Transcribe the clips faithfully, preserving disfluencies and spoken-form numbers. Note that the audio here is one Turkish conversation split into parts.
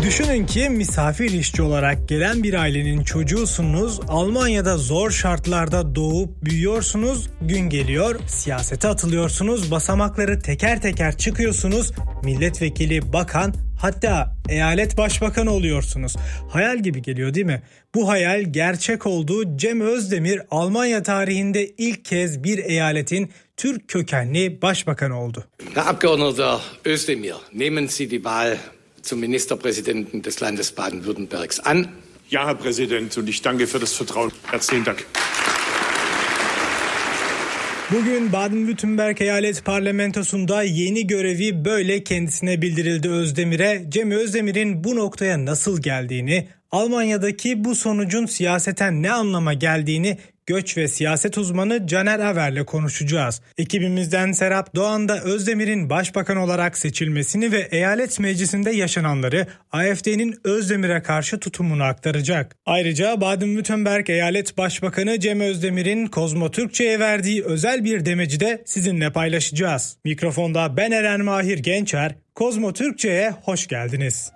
Düşünün ki misafir işçi olarak gelen bir ailenin çocuğusunuz, Almanya'da zor şartlarda doğup büyüyorsunuz, gün geliyor, siyasete atılıyorsunuz, basamakları teker teker çıkıyorsunuz, milletvekili, bakan, hatta eyalet başbakanı oluyorsunuz. Hayal gibi geliyor değil mi? Bu hayal gerçek oldu. Cem Özdemir Almanya tarihinde ilk kez bir eyaletin Türk kökenli başbakanı oldu. Herr Abgeordneter Özdemir, nehmen Sie die Wahl zum Ministerpräsidenten des Landes Baden-Württembergs an. Ja, Herr Präsident, und ich danke für das Vertrauen. Herzlichen Dank. Bugün Baden-Württemberg Eyalet Parlamentosu'nda yeni görevi böyle kendisine bildirildi Özdemir'e. Cem Özdemir'in bu noktaya nasıl geldiğini, Almanya'daki bu sonucun siyaseten ne anlama geldiğini göç ve siyaset uzmanı Caner Aver'le konuşacağız. Ekibimizden Serap Doğan da Özdemir'in başbakan olarak seçilmesini ve eyalet meclisinde yaşananları, A F D'nin Özdemir'e karşı tutumunu aktaracak. Ayrıca Baden-Württemberg Eyalet Başbakanı Cem Özdemir'in Kozmo Türkçe'ye verdiği özel bir demeci de sizinle paylaşacağız. Mikrofonda ben Eren Mahir Gençer, Kozmo Türkçe'ye hoş geldiniz.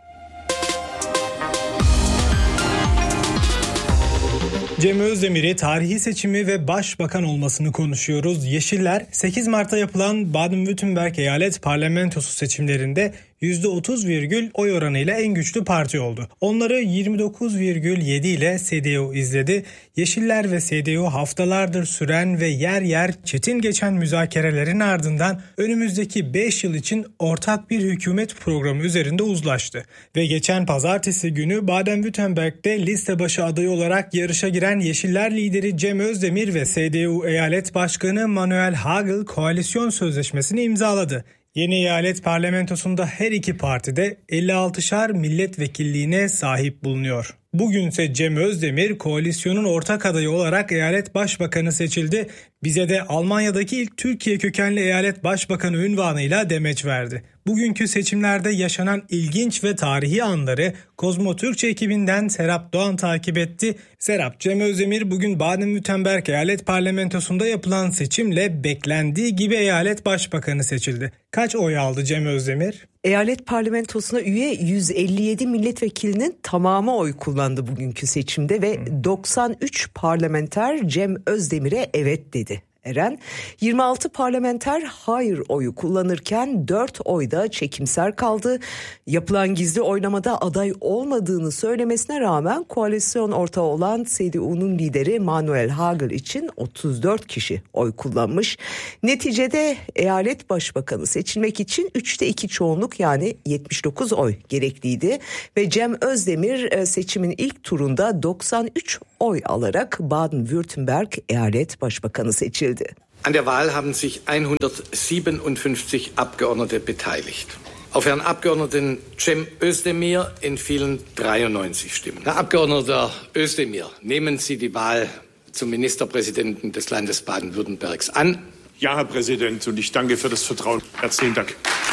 Cem Özdemir'i, tarihi seçimi ve başbakan olmasını konuşuyoruz. Yeşiller sekiz Mart'ta yapılan Baden-Württemberg Eyalet Parlamentosu seçimlerinde yüzde otuz virgül oy oranıyla en güçlü parti oldu. Onları yirmi dokuz virgül yedi ile C D U izledi. Yeşiller ve C D U haftalardır süren ve yer yer çetin geçen müzakerelerin ardından önümüzdeki beş yıl için ortak bir hükümet programı üzerinde uzlaştı. Ve geçen pazartesi günü Baden-Württemberg'de liste başı adayı olarak yarışa giren Yeşiller lideri Cem Özdemir ve C D U Eyalet Başkanı Manuel Hagel koalisyon sözleşmesini imzaladı. Yeni eyalet parlamentosunda her iki parti de elli altışar milletvekilliğine sahip bulunuyor. Bugünse Cem Özdemir koalisyonun ortak adayı olarak eyalet başbakanı seçildi. Bize de Almanya'daki ilk Türkiye kökenli eyalet başbakanı unvanıyla demeç verdi. Bugünkü seçimlerde yaşanan ilginç ve tarihi anları Kozmo Türkçe ekibinden Serap Doğan takip etti. Serap, Cem Özdemir bugün Baden-Württemberg Eyalet Parlamentosu'nda yapılan seçimle beklendiği gibi eyalet başbakanı seçildi. Kaç oy aldı Cem Özdemir? Eyalet Parlamentosu'na üye yüz elli yedi milletvekilinin tamamı oy kullandı bugünkü seçimde ve doksan üç parlamenter Cem Özdemir'e evet dedi. Eren, yirmi altı parlamenter hayır oyu kullanırken dört oyda çekimser kaldı. Yapılan gizli oylamada aday olmadığını söylemesine rağmen koalisyon ortağı olan C D U'nun lideri Manuel Hagel için otuz dört kişi oy kullanmış. Neticede eyalet başbakanı seçilmek için üçte iki çoğunluk yani yetmiş dokuz oy gerekliydi. Ve Cem Özdemir seçimin ilk turunda doksan üç oy alarak Baden-Württemberg Eyalet Başbakanı seçildi. An der Wahl haben sich hundertsiebenundfünfzig Abgeordnete beteiligt. Auf Herrn Abgeordneten Cem Özdemir entfielen dreiundneunzig Stimmen. Herr Abgeordneter Özdemir, nehmen Sie die Wahl zum Ministerpräsidenten des Landes Baden-Württembergs an. Ja, Herr Präsident, und ich danke für das Vertrauen. Herzlichen Dank.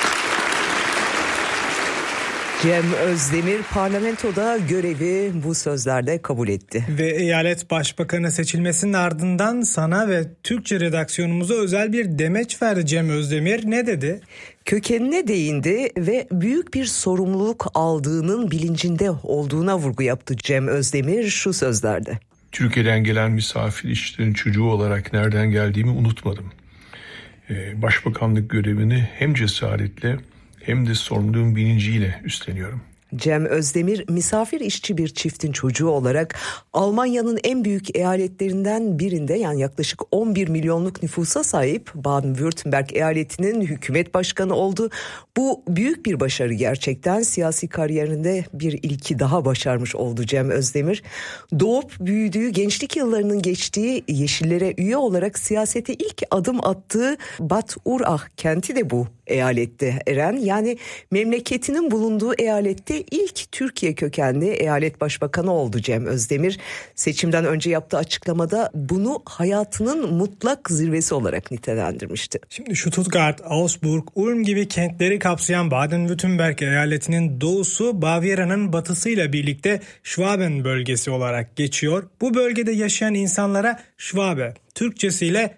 Cem Özdemir parlamentoda görevi bu sözlerle kabul etti. Ve eyalet başbakanı seçilmesinin ardından sana ve Türkçe redaksiyonumuza özel bir demeç verdi Cem Özdemir. Ne dedi? Kökenine değindi ve büyük bir sorumluluk aldığının bilincinde olduğuna vurgu yaptı Cem Özdemir şu sözlerde. Türkiye'den gelen misafir işçilerin çocuğu olarak nereden geldiğimi unutmadım. Başbakanlık görevini hem cesaretle hem de sorumluluğun bilinciyle üstleniyorum. Cem Özdemir misafir işçi bir çiftin çocuğu olarak Almanya'nın en büyük eyaletlerinden birinde yani yaklaşık on bir milyonluk nüfusa sahip Baden-Württemberg eyaletinin hükümet başkanı oldu. Bu büyük bir başarı gerçekten. Siyasi kariyerinde bir ilki daha başarmış oldu Cem Özdemir. Doğup büyüdüğü, gençlik yıllarının geçtiği, Yeşillere üye olarak siyasete ilk adım attığı Bad Urach kenti de bu eyalette Eren. Yani memleketinin bulunduğu eyalette ilk Türkiye kökenli eyalet başbakanı oldu Cem Özdemir. Seçimden önce yaptığı açıklamada bunu hayatının mutlak zirvesi olarak nitelendirmişti. Şimdi Stuttgart, Augsburg, Ulm gibi kentleri kapsayan Baden-Württemberg eyaletinin doğusu Bavyera'nın batısıyla birlikte Schwaben bölgesi olarak geçiyor. Bu bölgede yaşayan insanlara Schwabe, Türkçesiyle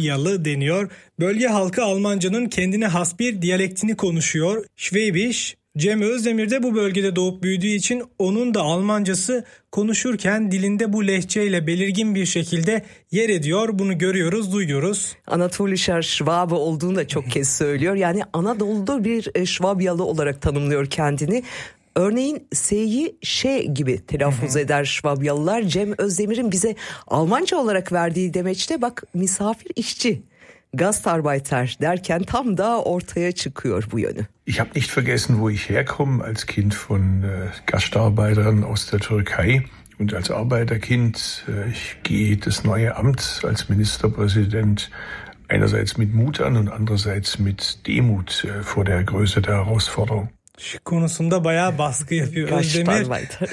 Şvabyalı deniyor. Bölge halkı Almancanın kendine has bir diyalektini konuşuyor. Schwäbisch Cem Özdemir de bu bölgede doğup büyüdüğü için onun da Almancası konuşurken dilinde bu lehçeyle belirgin bir şekilde yer ediyor. Bunu görüyoruz, duyuyoruz. Anatolischer Schwabe olduğunu da çok kez söylüyor. Yani Anadolu'da bir Şvabyalı olarak tanımlıyor kendini. Örneğin S'yi Ş gibi telaffuz eder Şvabyalılar. Cem Özdemir'in bize Almanca olarak verdiği demeçte bak misafir işçi, Gastarbeiter derken tam da ortaya çıkıyor bu yönü. Ich habe nicht vergessen, wo ich herkomme, als Kind von äh, Gastarbeitern aus der Türkei. Und als Arbeiterkind, äh, ich gehe das neue Amt als Ministerpräsident einerseits mit Mut an und andererseits mit Demut äh, vor der Größe der Herausforderung. Şu konusunda bayağı baskı yapıyor Özdemir.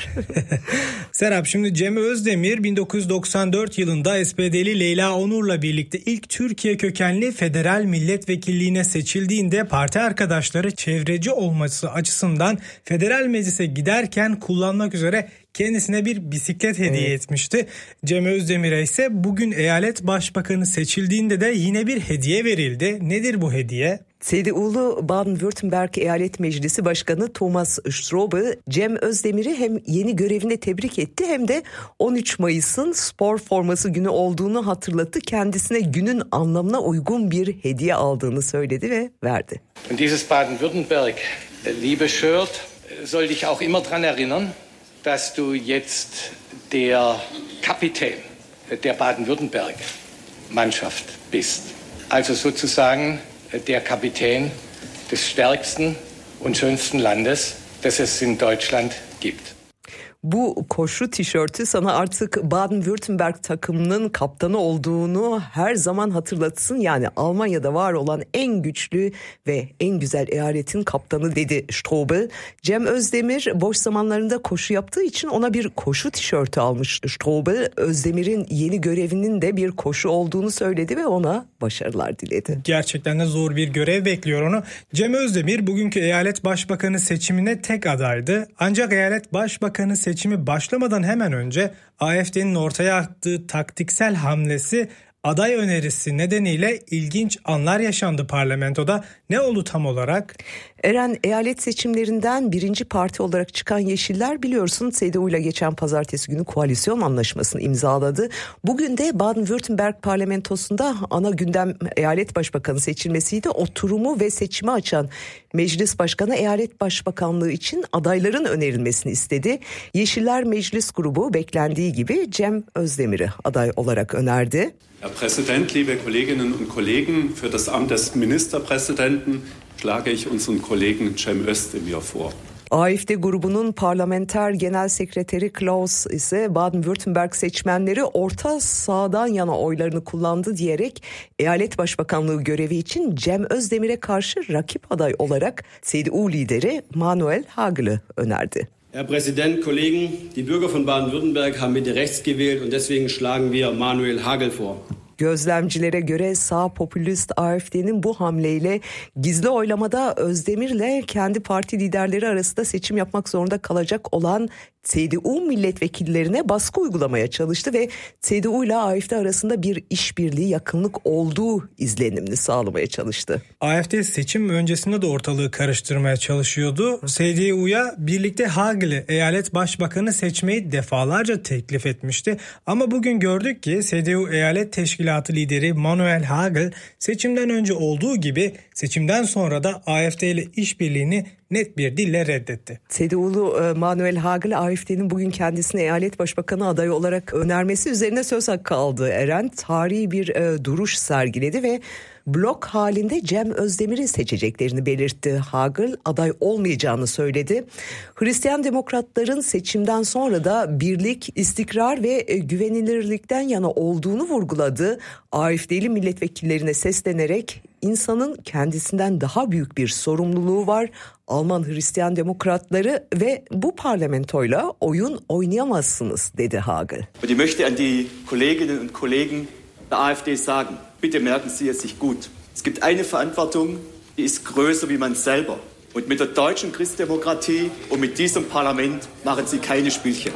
Serap, şimdi Cem Özdemir bin dokuz yüz doksan dört yılında S P D'li Leyla Onur'la birlikte ilk Türkiye kökenli federal milletvekilliğine seçildiğinde parti arkadaşları çevreci olması açısından federal meclise giderken kullanmak üzere kendisine bir bisiklet hediye evet. etmişti. Cem Özdemir'e ise bugün eyalet başbakanı seçildiğinde de yine bir hediye verildi. Nedir bu hediye? C D U'lu Baden-Württemberg Eyalet Meclisi Başkanı Thomas Strobel, Cem Özdemir'i hem yeni görevine tebrik etti hem de on üç Mayıs'ın spor forması günü olduğunu hatırlattı. Kendisine günün anlamına uygun bir hediye aldığını söyledi ve verdi. Und dieses Baden-Württemberg, liebe Shirt, soll dich auch immer daran erinnern, dass du jetzt der Kapitän der Baden-Württemberg-Mannschaft bist. Also sozusagen der Kapitän des stärksten und schönsten Landes, das es in Deutschland gibt. Bu koşu tişörtü sana artık Baden-Württemberg takımının kaptanı olduğunu her zaman hatırlatsın. Yani Almanya'da var olan en güçlü ve en güzel eyaletin kaptanı dedi Strobel. Cem Özdemir boş zamanlarında koşu yaptığı için ona bir koşu tişörtü almış Strobel. Özdemir'in yeni görevinin de bir koşu olduğunu söyledi ve ona başarılar diledi. Gerçekten de zor bir görev bekliyor onu. Cem Özdemir bugünkü eyalet başbakanı seçimine tek adaydı. Ancak eyalet başbakanı seçimine Seçimi başlamadan hemen önce A F D'nin ortaya attığı taktiksel hamlesi, aday önerisi nedeniyle ilginç anlar yaşandı parlamentoda. Ne oldu tam olarak? Eren, eyalet seçimlerinden birinci parti olarak çıkan Yeşiller biliyorsun C D U ile geçen pazartesi günü koalisyon anlaşmasını imzaladı. Bugün de Baden-Württemberg parlamentosunda ana gündem eyalet başbakanı seçilmesiydi. Oturumu ve seçimi açan meclis başkanı eyalet başbakanlığı için adayların önerilmesini istedi. Yeşiller Meclis Grubu beklendiği gibi Cem Özdemir'i aday olarak önerdi. Herr Präsident, liebe Kolleginnen und Kollegen, für das Amt des Ministerpräsidenten schlage ich unseren Kollegen Cem Özdemir vor. A F D grubunun parlamenter genel sekreteri Klaus ise Baden-Württemberg seçmenleri orta sağdan yana oylarını kullandı diyerek eyalet başbakanlığı görevi için Cem Özdemir'e karşı rakip aday olarak C D U lideri Manuel Hagel'i önerdi. Herr Präsident, Kollegen, die Bürger von Baden-Württemberg haben Mitte rechts gewählt und deswegen schlagen wir Manuel Hagel vor. Gözlemcilere göre sağ popülist A F D'nin bu hamleyle gizli oylamada Özdemir'le kendi parti liderleri arasında seçim yapmak zorunda kalacak olan C D U milletvekillerine baskı uygulamaya çalıştı ve C D U ile A F D arasında bir işbirliği, yakınlık olduğu izlenimini sağlamaya çalıştı. A F D seçim öncesinde de ortalığı karıştırmaya çalışıyordu. C D U'ya birlikte Hagel'i eyalet başbakanı seçmeyi defalarca teklif etmişti. Ama bugün gördük ki C D U eyalet teşkilatı lideri Manuel Hagel seçimden önce olduğu gibi seçimden sonra da A F D ile işbirliğini net bir dille reddetti. C D U'lu Manuel Hagel A F D'nin bugün kendisine eyalet başbakanı adayı olarak önermesi üzerine söz hakkı aldı. Eren tarihi bir e, duruş sergiledi ve blok halinde Cem Özdemir'i seçeceklerini belirtti. Hagel aday olmayacağını söyledi. Hristiyan Demokratların seçimden sonra da birlik, istikrar ve güvenilirlikten yana olduğunu vurguladı. A F D'li milletvekillerine seslenerek insanın kendisinden daha büyük bir sorumluluğu var. Alman Hristiyan Demokratları ve bu parlamentoyla oyun oynayamazsınız dedi Hagel. Und ich möchte an die Kolleginnen und Kollegen der A F D sagen, bitte merken Sie es sich gut. Es gibt eine Verantwortung, die ist größer wie man selber. Und mit der deutschen Christdemokratie und mit diesem Parlament machen Sie keine Spielchen.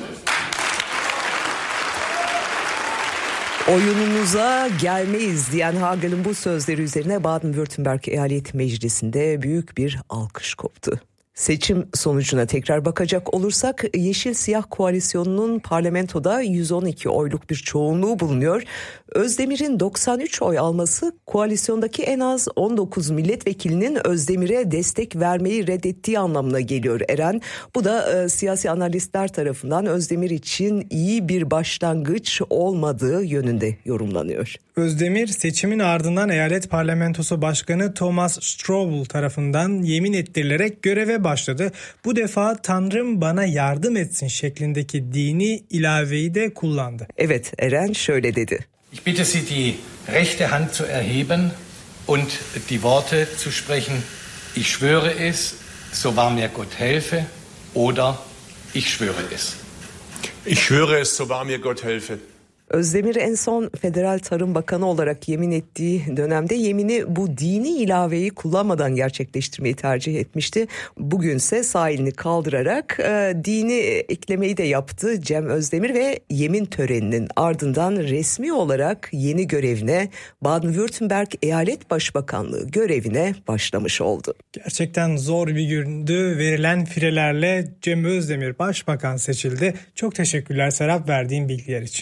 Oyununuza gelmeyiz diyen Hagel'in bu sözleri üzerine Baden-Württemberg Eyalet Meclisi'nde büyük bir alkış koptu. Seçim sonucuna tekrar bakacak olursak Yeşil Siyah Koalisyonu'nun parlamentoda yüz on iki oyluk bir çoğunluğu bulunuyor. Özdemir'in doksan üç oy alması koalisyondaki en az on dokuz milletvekilinin Özdemir'e destek vermeyi reddettiği anlamına geliyor Eren. Bu da e, siyasi analistler tarafından Özdemir için iyi bir başlangıç olmadığı yönünde yorumlanıyor. Özdemir seçimin ardından eyalet parlamentosu başkanı Thomas Strobel tarafından yemin ettirilerek göreve başladı. Bu defa Tanrım bana yardım etsin şeklindeki dini ilaveyi de kullandı. Evet, Eren şöyle dedi. Ich bitte Sie, die rechte Hand zu erheben und die Worte zu sprechen. Ich schwöre es, so wahr mir Gott helfe, oder ich schwöre es. Ich schwöre es, so wahr mir Gott helfe. Özdemir en son Federal Tarım Bakanı olarak yemin ettiği dönemde yemini bu dini ilaveyi kullanmadan gerçekleştirmeyi tercih etmişti. Bugünse sağ elini kaldırarak e, dini eklemeyi de yaptı Cem Özdemir ve yemin töreninin ardından resmi olarak yeni görevine Baden-Württemberg Eyalet Başbakanlığı görevine başlamış oldu. Gerçekten zor bir gündü. Verilen firelerle Cem Özdemir Başbakan seçildi. Çok teşekkürler Serap verdiğin bilgiler için.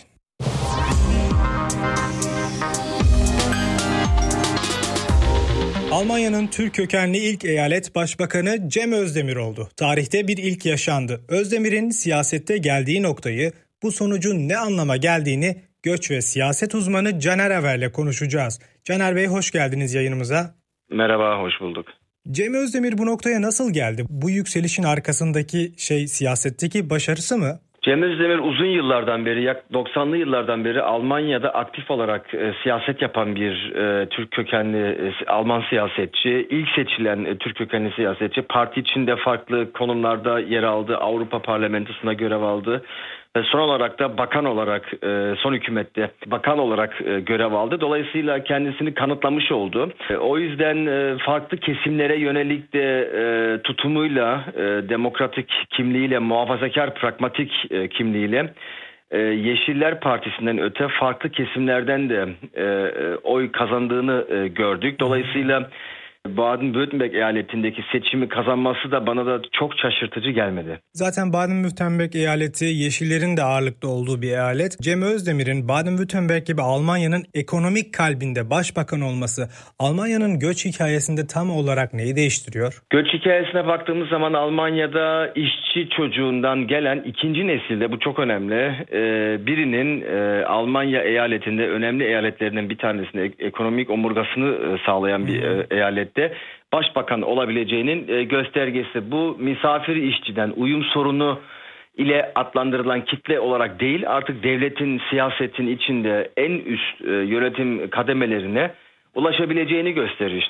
Almanya'nın Türk kökenli ilk eyalet başbakanı Cem Özdemir oldu. Tarihte bir ilk yaşandı. Özdemir'in siyasette geldiği noktayı, bu sonucun ne anlama geldiğini göç ve siyaset uzmanı Caner Ever'le konuşacağız. Caner Bey hoş geldiniz yayınımıza. Merhaba, hoş bulduk. Cem Özdemir bu noktaya nasıl geldi? Bu yükselişin arkasındaki şey siyasetteki başarısı mı? Cem Özdemir uzun yıllardan beri, yak doksanlı yıllardan beri Almanya'da aktif olarak e, siyaset yapan bir e, Türk kökenli e, Alman siyasetçi. İlk seçilen e, Türk kökenli siyasetçi. Parti içinde farklı konumlarda yer aldı. Avrupa Parlamentosu'na görev aldı. Ve son olarak da bakan olarak, e, son hükümette bakan olarak e, görev aldı. Dolayısıyla kendisini kanıtlamış oldu. E, o yüzden e, farklı kesimlere yönelik de e, tutumuyla, e, demokratik kimliğiyle, muhafazakar pragmatik e, kimliğiyle e, Yeşiller Partisi'nden öte farklı kesimlerden de e, e, oy kazandığını e, gördük. Dolayısıyla Baden-Württemberg eyaletindeki seçimi kazanması da bana da çok şaşırtıcı gelmedi. Zaten Baden-Württemberg eyaleti Yeşillerin de ağırlıkta olduğu bir eyalet. Cem Özdemir'in Baden-Württemberg gibi Almanya'nın ekonomik kalbinde başbakan olması Almanya'nın göç hikayesinde tam olarak neyi değiştiriyor? Göç hikayesine baktığımız zaman Almanya'da işçi çocuğundan gelen ikinci nesilde, bu çok önemli, birinin Almanya eyaletinde önemli eyaletlerinden bir tanesinde ekonomik omurgasını sağlayan bir eyalet de başbakan olabileceğinin göstergesi. Bu misafir işçiden uyum sorunu ile adlandırılan kitle olarak değil, artık devletin, siyasetin içinde en üst yönetim kademelerine ulaşabileceğini gösterir.